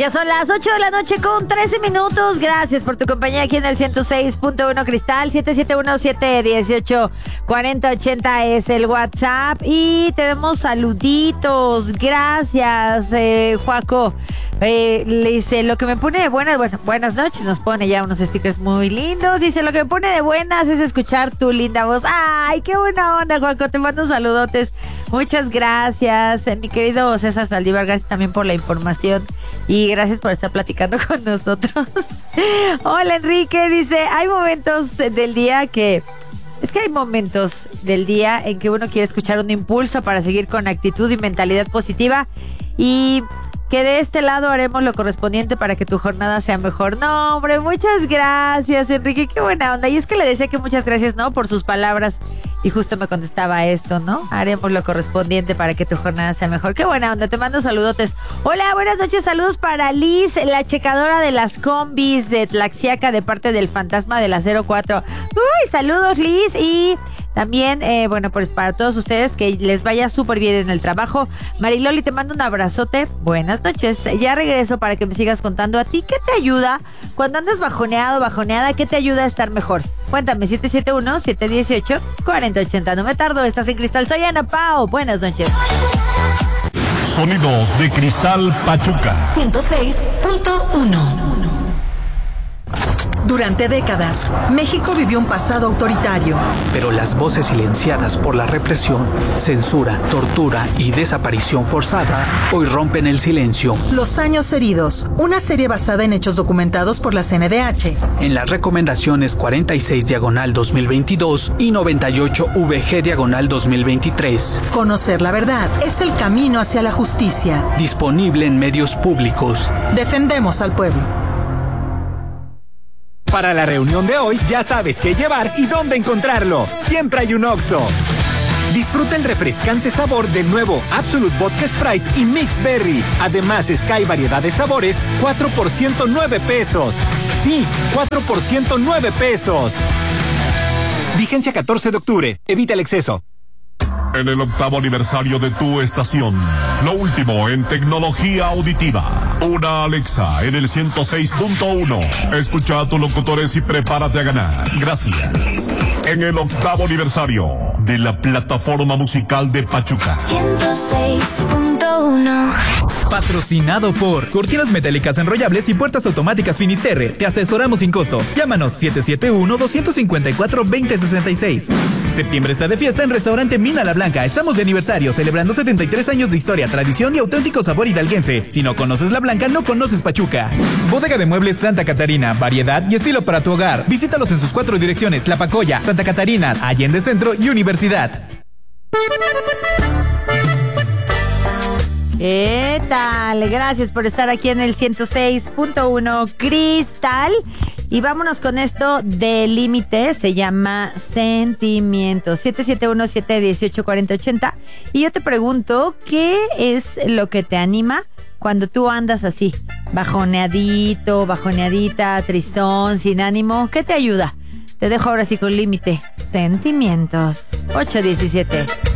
Ya son las 8 de la noche con 13 minutos. Gracias por tu compañía aquí en el 106.1 Cristal. 771-718-4080 es el WhatsApp. Y tenemos saluditos. Gracias, Joaco. Le dice, lo que me pone de buenas, bueno, buenas noches. Nos pone ya unos stickers muy lindos. Dice, lo que me pone de buenas es escuchar tu linda voz. Ay, qué buena onda, Joaco. Te mando saludotes. Muchas gracias, mi querido César Saldívar. Gracias también por la información. Y gracias por estar platicando con nosotros. Hola, Enrique. Dice, hay momentos del día que... Es que hay momentos del día en que uno quiere escuchar un impulso para seguir con actitud y mentalidad positiva. Y que de este lado haremos lo correspondiente para que tu jornada sea mejor. No, hombre, muchas gracias, Enrique. Qué buena onda. Y es que le decía que muchas gracias, ¿no? Por sus palabras. Y justo me contestaba esto, ¿no? Haremos lo correspondiente para que tu jornada sea mejor. Qué buena onda. Te mando saludotes. Hola, buenas noches. Saludos para Liz, la checadora de las combis de Tlaxiaca de parte del fantasma de la 04. Uy, saludos, Liz. Y también, bueno, pues para todos ustedes que les vaya súper bien en el trabajo. Mariloli, te mando un abrazote. Buenas noches. Ya regreso para que me sigas contando a ti qué te ayuda cuando andas bajoneado, bajoneada. ¿Qué te ayuda a estar mejor? Cuéntame, 771-718-4080. No me tardo, estás en Cristal. Soy Ana Pao. Buenas noches. Sonidos de Cristal Pachuca 106.1. Durante décadas, México vivió un pasado autoritario. Pero las voces silenciadas por la represión, censura, tortura y desaparición forzada hoy rompen el silencio. Los años heridos, una serie basada en hechos documentados por la CNDH. En las recomendaciones 46/2022 y 98/VG/2023. Conocer la verdad es el camino hacia la justicia. Disponible en medios públicos. Defendemos al pueblo. Para la reunión de hoy ya sabes qué llevar y dónde encontrarlo. Siempre hay un Oxxo. Disfruta el refrescante sabor del nuevo Absolut Vodka Sprite y Mix Berry. Además, Sky variedad de sabores, 4 por 109 pesos. Sí, 4 por 109 pesos. Vigencia 14 de octubre. Evita el exceso. En el 8º aniversario de tu estación, lo último en tecnología auditiva. Una Alexa en el 106.1. Escucha a tus locutores y prepárate a ganar. Gracias. En el 8º aniversario de la plataforma musical de Pachuca. 106.1. Patrocinado por Cortinas Metálicas Enrollables y Puertas Automáticas Finisterre. Te asesoramos sin costo. Llámanos 771-254-2066. Septiembre está de fiesta en Restaurante Mina La Blanca. Estamos de aniversario, celebrando 73 años de historia, tradición y auténtico sabor hidalguense. Si no conoces La Blanca, no conoces Pachuca. Bodega de Muebles Santa Catarina. Variedad y estilo para tu hogar. Visítalos en sus 4 direcciones: Tlapacoya, Santa Catarina, Allende Centro y Universidad. ¿Qué tal? Gracias por estar aquí en el 106.1 Cristal. Y vámonos con esto de Límite. Se llama Sentimientos. 771-718-4080. Y yo te pregunto, ¿qué es lo que te anima cuando tú andas así? Bajoneadito, bajoneadita, tristón, sin ánimo. ¿Qué te ayuda? Te dejo ahora sí con Límite. Sentimientos. 817.